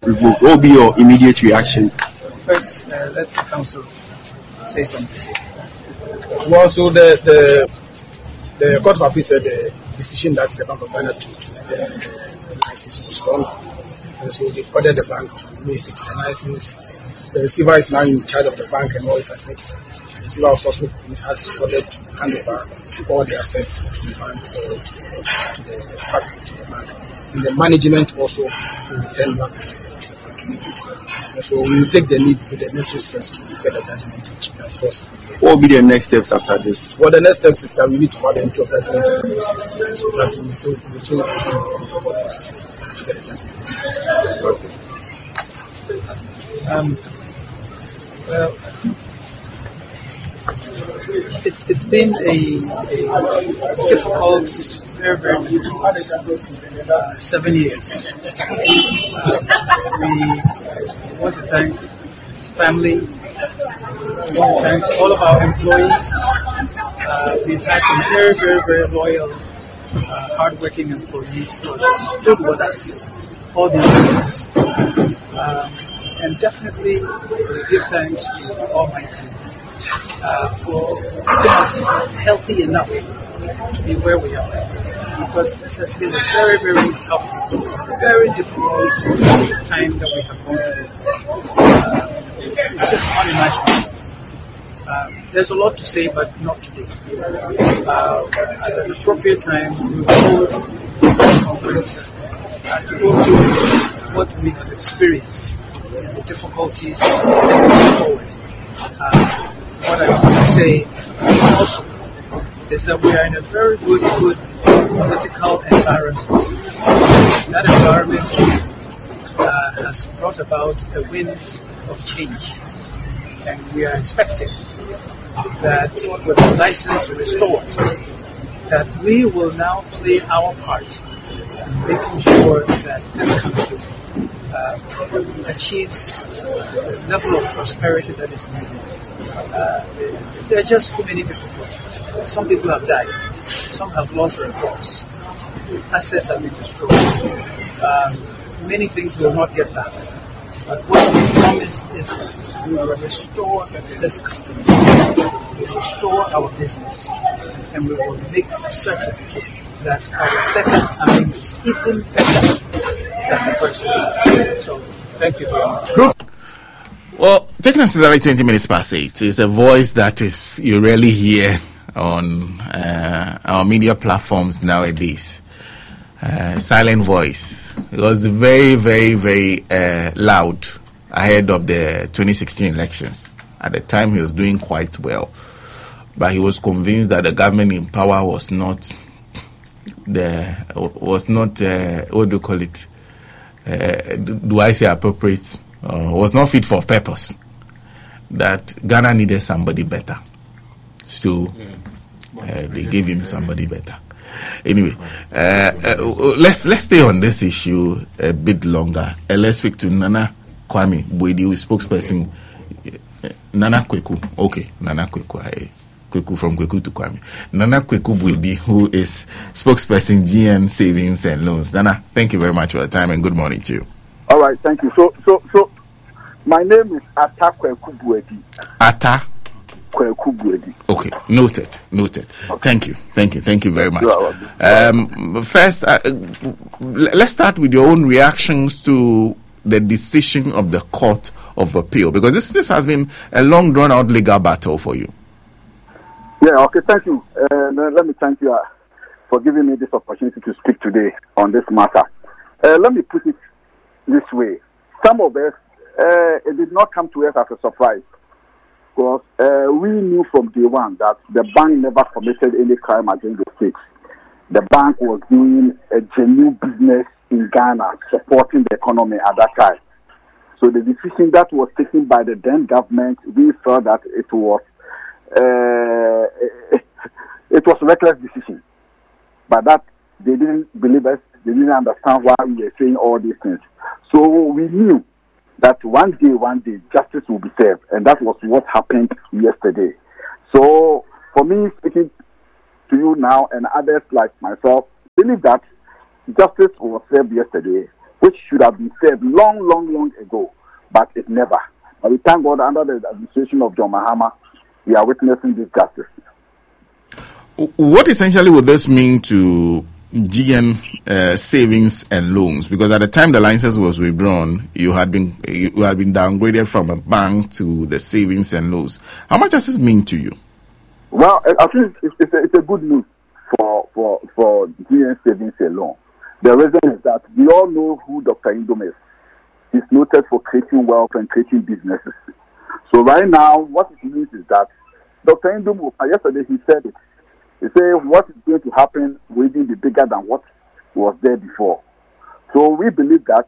revoked. What will be your immediate reaction? First, let the council say something. Well, so the Court of Appeal said the decision that the Bank of Ghana took to the license was wrong. And so they ordered the bank to reinstate the license. The receiver is now in charge of the bank and all its assets. The receiver has also has ordered to hand over all the assets to the bank, to the bank. And the management also will return back to the bank. And so we will take the lead with the necessary steps to get the judgment to enforce it. What will be the next steps after this? Well, the next steps is that we need to have the entry of judgment and the process. So that we will the processes to get the judgment. Well, it's been a difficult, very, very difficult 7 years. We want to thank family. We want to thank all of our employees. We've had some very, very, very loyal, hardworking employees who have stood with us all these years. And definitely give thanks to Almighty for keeping us healthy enough to be where we are. Because this has been a very, very tough, very difficult time that we have gone through. It's just unimaginable. There's a lot to say, but not today. At an appropriate time, we will hold this conference to go through what we have experienced, the difficulties going forward. What I want to say also is that we are in a very good political environment. That environment has brought about a wind of change, and we are expecting that with the license restored, that we will now play our part in making sure that this country achieves the level of prosperity that is needed. There are just too many difficulties. Some people have died. Some have lost their jobs. Assets have been destroyed. Many things will not get back. But what we promise is that we will restore this company. We will restore our business. And we will make certain that our second coming is even better than the first one. So, thank you very much. Well, taking us exactly 20 minutes past 8 is a voice that you rarely hear on our media platforms nowadays. Silent voice. It was very, very, very loud ahead of the 2016 elections. At the time, he was doing quite well, but he was convinced that the government in power was not what do you call it? Do I say appropriate? Was not fit for purpose. That Ghana needed somebody better, so they gave him somebody better. Anyway, let's stay on this issue a bit longer. Let's speak to Nana Kwame Boadi, who is spokesperson. Nana Kweku, okay, Nana Kweku, Kweku from Kweku to Kwame. Nana Kweku Boadi, who is spokesperson GN Savings and Loans. Nana, thank you very much for your time and good morning to you. All right, thank you. So, my name is Atta Kweku Boadi. Atta Kweku Boadi. Okay, noted. Okay. Thank you very much. First, let's start with your own reactions to the decision of the Court of Appeal, because this has been a long, drawn-out legal battle for you. Yeah. Okay. Thank you. Let me thank you for giving me this opportunity to speak today on this matter. Let me put it this way: some of us, it did not come to us as a surprise, because we knew from day one that the bank never committed any crime against the state. The bank was doing a genuine business in Ghana, supporting the economy at that time. So the decision that was taken by the then government, we felt that it was a reckless decision. But that they didn't believe us, they didn't understand why we were saying all these things. So we knew that one day, justice will be served. And that was what happened yesterday. So for me, speaking to you now and others like myself, believe that justice was served yesterday, which should have been served long ago, but it never. But we thank God, under the administration of John Mahama, we are witnessing this justice. What essentially would this mean to GN savings and loans? Because at the time the license was withdrawn, you had been downgraded from a bank to the savings and loans. How much does this mean to you? Well, I think it's a good news for GN savings and loan. The reason is that we all know who Dr. Indom is. He's noted for creating wealth and creating businesses. So right now, what it means is that Dr. Indom, yesterday he said it. He said what is going to happen will be bigger than what was there before. So we believe that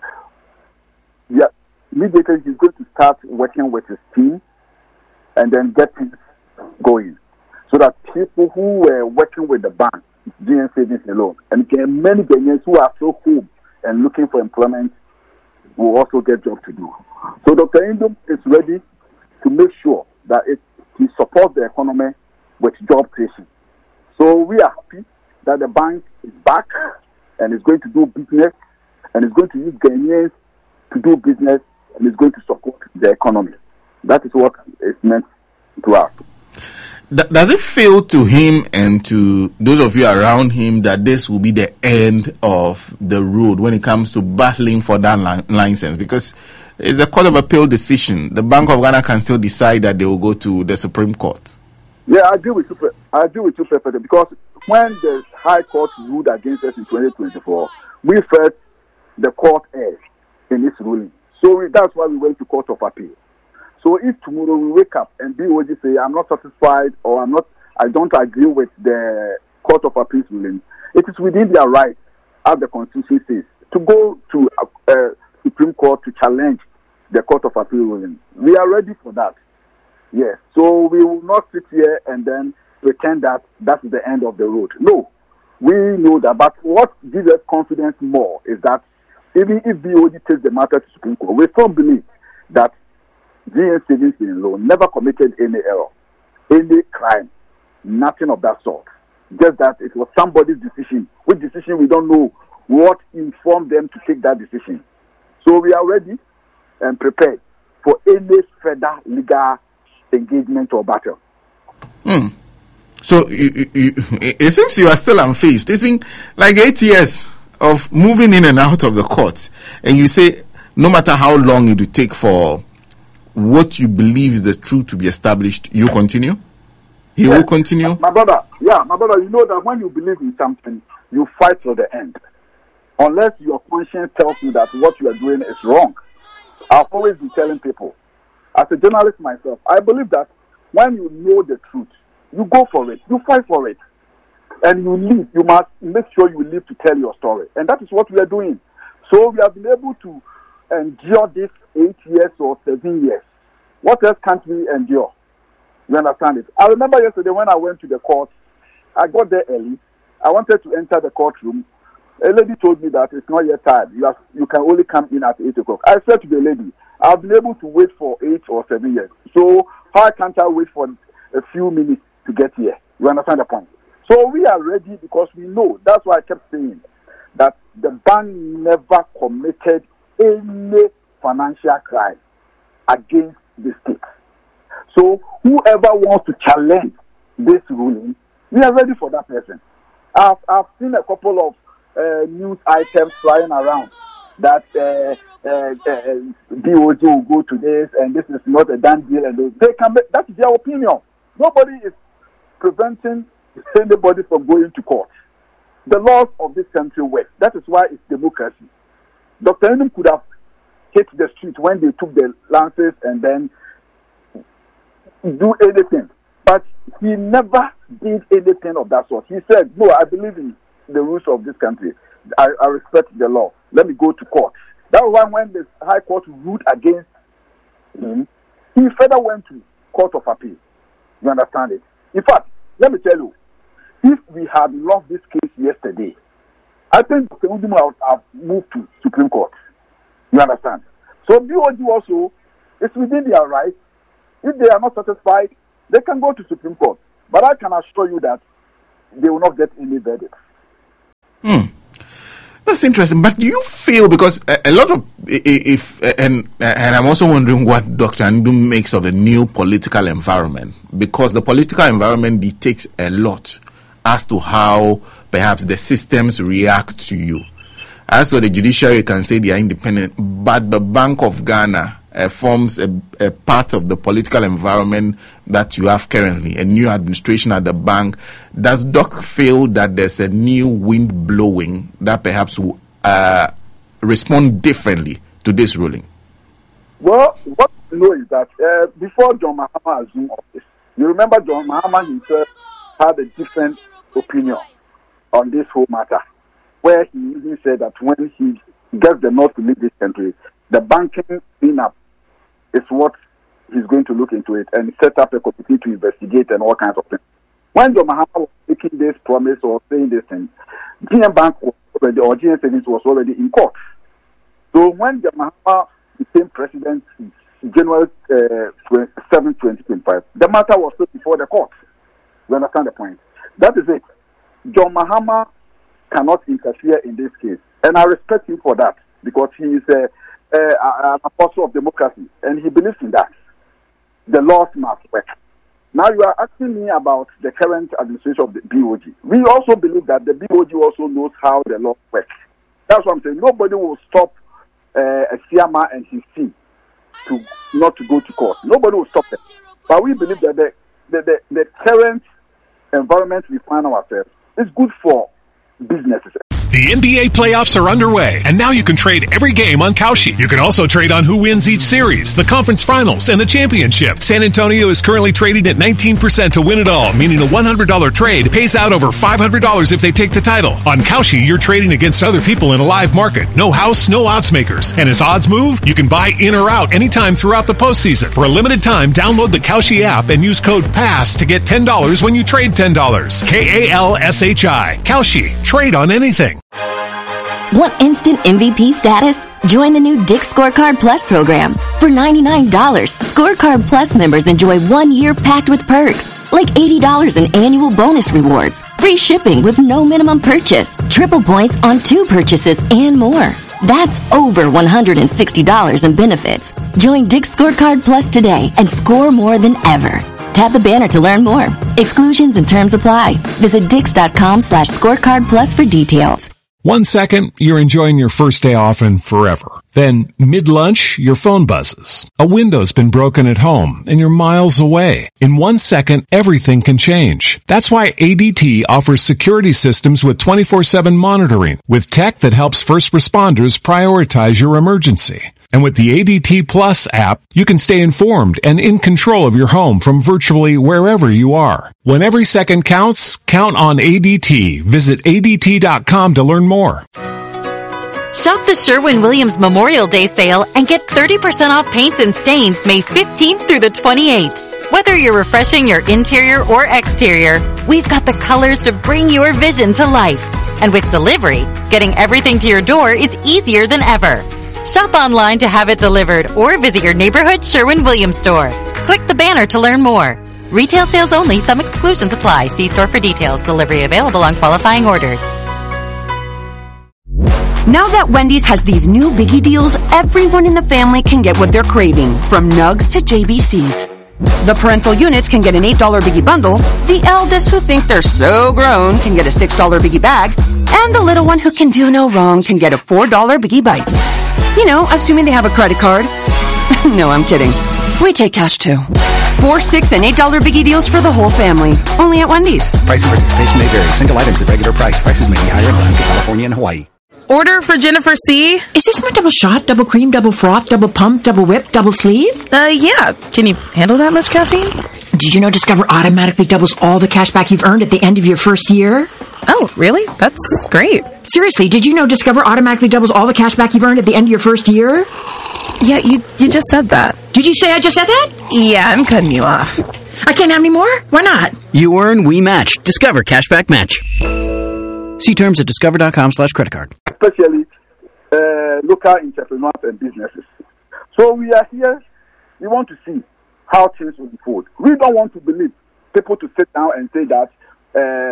immediately he's going to start working with his team and then get things going. So that people who were working with the bank, GN Savings alone, and many Ghanaians who are still home and looking for employment will also get jobs to do. So Dr. Indom is ready to make sure that he supports the economy with job creation. So we are happy that the bank is back and is going to do business and is going to use Ghanaians to do business and is going to support the economy. That is what is meant to us. Does it feel to him and to those of you around him that this will be the end of the road when it comes to battling for that license? Because it's a Court of Appeal decision. The Bank of Ghana can still decide that they will go to the Supreme Court. Yeah, I agree with you perfectly, because when the High Court ruled against us in 2024, we felt the court erred in its ruling. So that's why we went to Court of Appeal. So if tomorrow we wake up and BOG say, I'm not satisfied or I don't agree with the Court of Appeal's ruling, it is within their right, as the Constitution says, to go to Supreme Court to challenge the Court of Appeal ruling. We are ready for that. Yes, so we will not sit here and then pretend that that's the end of the road. No, we know that. But what gives us confidence more is that even if BOD takes the matter to Supreme Court, we still believe that GN Savings and Loan never committed any error, any crime, nothing of that sort. Just that it was somebody's decision. Which decision we don't know what informed them to take that decision. So we are ready and prepared for any further legal engagement or battle. So it seems you are still unfazed. It's been like 8 years of moving in and out of the courts, and you say no matter how long it will take for what you believe is the truth to be established, you continue? He will continue? My brother, you know that when you believe in something, you fight till the end. Unless your conscience tells you that what you are doing is wrong. I've always been telling people, as a journalist myself, I believe that when you know the truth, you go for it, you fight for it, and you live. You must make sure you live to tell your story. And that is what we are doing. So we have been able to endure this 8 years or 7 years. What else can't we endure? You understand it? I remember yesterday when I went to the court, I got there early. I wanted to enter the courtroom. A lady told me that it's not yet time. You can only come in at 8 o'clock. I said to the lady, I've been able to wait for 8 or 7 years. So how can't I wait for a few minutes to get here? You understand the point? So we are ready because we know. That's why I kept saying that the bank never committed any financial crime against the state. So whoever wants to challenge this ruling, we are ready for that person. I've seen a couple of news items flying around that DOJ will go to this and this is not a done deal, and they can make, that's their opinion. Nobody is preventing anybody from going to court. The laws of this country work. That is why it's democracy. Dr. Indom could have hit the street when they took the lances and then do anything, but he never did anything of that sort. He said, no, I believe in the rules of this country. I respect the law. Let me go to court. That was why when the High Court ruled against him, he further went to Court of Appeal. You understand it? In fact, let me tell you, if we had lost this case yesterday, I think Dr. Indom would have moved to Supreme Court. You understand? So BOG also, it's within their right. If they are not satisfied, they can go to Supreme Court. But I can assure you that they will not get any verdict. That's interesting. But do you feel, because a lot of, and I'm also wondering what Dr. Andu makes of the new political environment, because the political environment dictates a lot as to how perhaps the systems react to you. As for the judiciary, you can say they are independent, but the Bank of Ghana forms a part of the political environment that you have currently, a new administration at the bank. Does Doc feel that there's a new wind blowing that perhaps will respond differently to this ruling? Well, what you know is that before John Mahama assumed office, you remember John Mahama himself had a different opinion on this whole matter, where he even said that when he gets the North to leave this country, the banking cleanup is what he's going to look into it and set up a committee to investigate and all kinds of things. When John Mahama was making this promise or saying this thing, GM Bank was already, or GM Savings was already in court. So when John Mahama became president January 7, 2025, the matter was still before the court. You understand the point? That is it. John Mahama cannot interfere in this case. And I respect him for that, because he is an apostle of democracy, and he believes in that. The laws must work. Now you are asking me about the current administration of the BOG. We also believe that the BOG also knows how the laws work. That's what I'm saying. Nobody will stop a Siama and his team not to go to court. Nobody will stop them. But we believe that the current environment we find ourselves is good for businesses. The NBA playoffs are underway, and now you can trade every game on Kalshi. You can also trade on who wins each series, the conference finals, and the championship. San Antonio is currently trading at 19% to win it all, meaning a $100 trade pays out over $500 if they take the title. On Kalshi, you're trading against other people in a live market. No house, no odds makers. And as odds move, you can buy in or out anytime throughout the postseason. For a limited time, download the Kalshi app and use code PASS to get $10 when you trade $10. KALSHI. Kalshi. Trade on anything. Want instant MVP status? Join the new Dick's Scorecard Plus program. For $99, Scorecard Plus members enjoy 1 year packed with perks, like $80 in annual bonus rewards, free shipping with no minimum purchase, triple points on 2 purchases, and more. That's over $160 in benefits. Join Dick's Scorecard Plus today and score more than ever. Tap the banner to learn more. Exclusions and terms apply. Visit Dix.com/scorecard plus for details. 1 second, you're enjoying your first day off and forever. Then, mid-lunch, your phone buzzes. A window's been broken at home, and you're miles away. In 1 second, everything can change. That's why ADT offers security systems with 24/7 monitoring, with tech that helps first responders prioritize your emergency. And with the ADT Plus app, you can stay informed and in control of your home from virtually wherever you are. When every second counts, count on ADT. Visit ADT.com to learn more. Shop the Sherwin-Williams Memorial Day sale and get 30% off paints and stains May 15th through the 28th. Whether you're refreshing your interior or exterior, we've got the colors to bring your vision to life. And with delivery, getting everything to your door is easier than ever. Shop online to have it delivered or visit your neighborhood Sherwin-Williams store. Click the banner to learn more. Retail sales only. Some exclusions apply. See store for details. Delivery available on qualifying orders. Now that Wendy's has these new biggie deals, everyone in the family can get what they're craving, from nugs to JBCs. The parental units can get an $8 biggie bundle, the eldest who think they're so grown can get a $6 biggie bag, and the little one who can do no wrong can get a $4 biggie bites. You know, assuming they have a credit card. No, I'm kidding. We take cash too. $4, $6, and $8 biggie deals for the whole family. Only at Wendy's. Price and participation may vary. Single items at regular price. Prices may be higher in Alaska, California, and Hawaii. Order for Jennifer C. Is this my double shot, double cream, double froth, double pump, double whip, double sleeve? Yeah. Can you handle that much caffeine? Did you know Discover automatically doubles all the cash back you've earned at the end of your first year? Oh, really? That's great. Seriously, did you know Discover automatically doubles all the cash back you've earned at the end of your first year? Yeah, you just said that. Did you say I just said that? Yeah, I'm cutting you off. I can't have any more? Why not? You earn, we match. Discover Cashback Match. See terms at discover.com/creditcard. Especially local entrepreneurs and businesses. So we are here. We want to see how things will unfold. We don't want to believe people to sit down and say that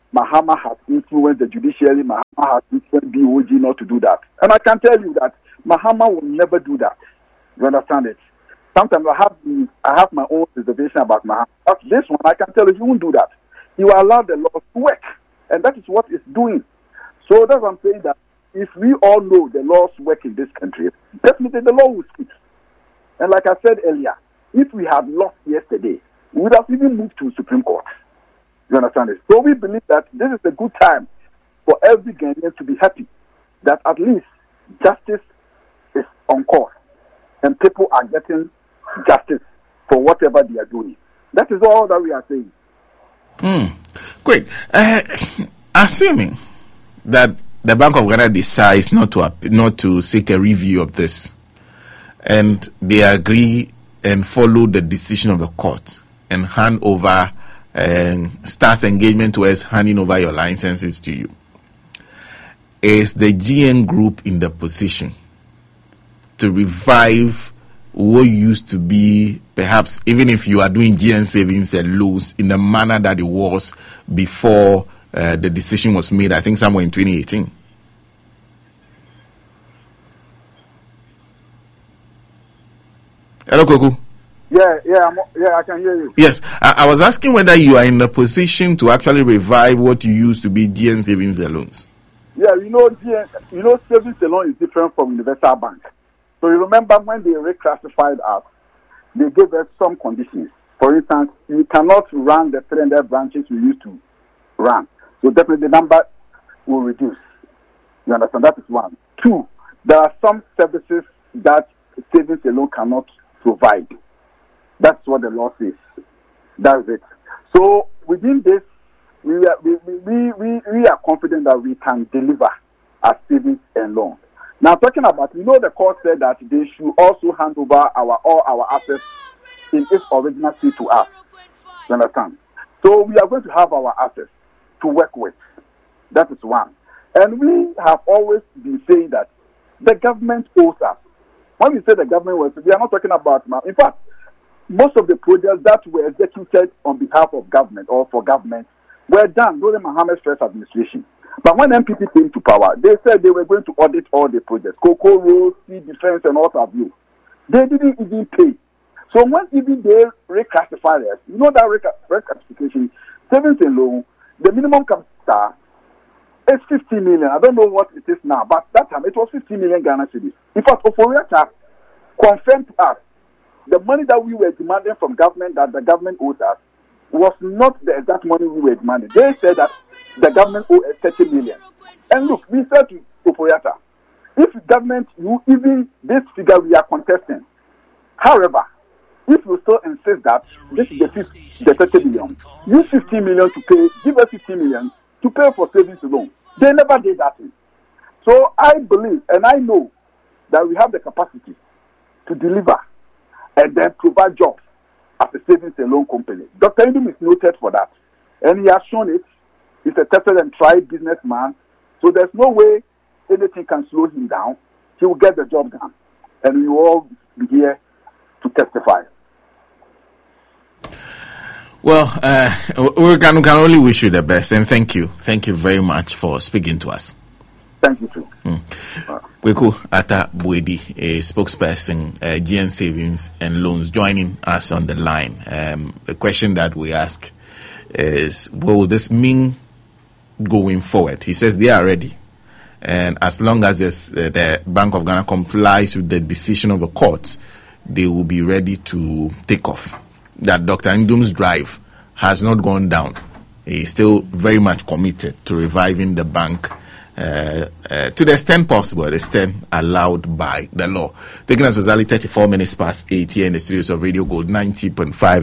Mahama has influenced the judiciary, Mahama has influenced BOG not to do that. And I can tell you that Mahama will never do that. You understand it? Sometimes I have my own reservation about Mahama. But this one, I can tell you, he won't do that. He will allow the law to work. And that is what it's doing. So that's what I'm saying, that if we all know the laws work in this country, definitely the law will speak. And like I said earlier, if we had lost yesterday, we would have even moved to Supreme Court. You understand it? So we believe that this is a good time for every Ghanaian to be happy that at least justice is on course and people are getting justice for whatever they are doing. That is all that we are saying. Great. Assuming that the Bank of Ghana decides not to seek a review of this, and they agree and follow the decision of the court and hand over and starts engagement towards handing over your licenses to you, is the GN Group in the position to revive what used to be, perhaps even if you are doing GN savings and loans in the manner that it was before the decision was made, I think somewhere in 2018? Hello, Koku. Yeah, I can hear you. Yes, I was asking whether you are in the position to actually revive what you used to be GN savings and loans. Yeah, savings and loan is different from Universal Bank. So you remember when they reclassified us, they gave us some conditions. For instance, you cannot run the 300 branches we used to run. So definitely the number will reduce. You understand? That is one. Two, there are some services that savings alone cannot provide. That's what the law says. That's it. So within this, we are confident that we can deliver our savings and loans. Now talking about, the court said that they should also hand over all our assets in its original state to us. You understand? So we are going to have our assets to work with. That is one. And we have always been saying that the government owes us. When we say the government, we are not talking about now. In fact, most of the projects that were executed on behalf of government or for government were done during Mohamed First administration. But when MPP came to power, they said they were going to audit all the projects, Cocoa Road, Sea Defense, and all of you. They didn't even pay. So when even they reclassified us, that reclassification, savings and loan, the minimum capital is 50 million. I don't know what it is now, but that time it was 50 million Ghana cedis. In fact, Oforiatta confirmed to us the money that we were demanding from government, that the government owed us, was not the exact money we were demanding. They said that the government owed us 30 million. And look, we said to Oforiatta, if government, this figure we are contesting. However, if you still insist that this is the 30 million, use 15 million to pay, give us 15 million to pay for savings loan. They never did that thing. So I believe and I know that we have the capacity to deliver and then provide jobs as a savings and loan company. Dr. Indum is noted for that. And he has shown it. He's a tested and tried businessman. So there's no way anything can slow him down. He will get the job done. And we will all be here to testify. Well, we can only wish you the best, and thank you. Thank you very much for speaking to us. Thank you, too. Kweku Atta Boadi, a spokesperson, GN Savings and Loans, joining us on the line. The question that we ask is, what will this mean going forward? He says they are ready. And as long as the Bank of Ghana complies with the decision of the courts, they will be ready to take off. That Dr. Indum's drive has not gone down. He is still very much committed to reviving the bank to the extent possible, the extent allowed by the law. Taking us exactly 34 minutes past 8 here in the studios of Radio Gold 90.5